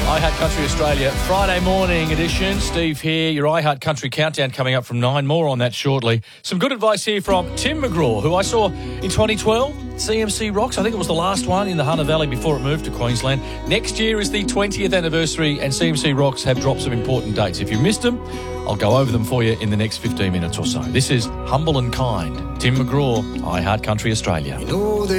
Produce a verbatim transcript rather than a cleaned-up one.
iHeart Country Australia, Friday morning edition. Steve here, your iHeart Country Countdown coming up from nine. More on that shortly. Some good advice here from Tim McGraw, who I saw in twenty twelve, C M C Rocks. I think it was the last one in the Hunter Valley before it moved to Queensland. Next year is the twentieth anniversary, and C M C Rocks have dropped some important dates. If you missed them, I'll go over them for you in the next fifteen minutes or so. This is Humble and Kind. Tim McGraw, iHeart Country Australia. You know